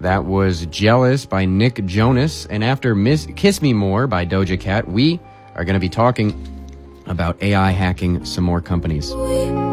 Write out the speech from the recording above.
That was Jealous by Nick Jonas. And after Kiss Me More by Doja Cat, we are going to be talking about AI hacking some more companies.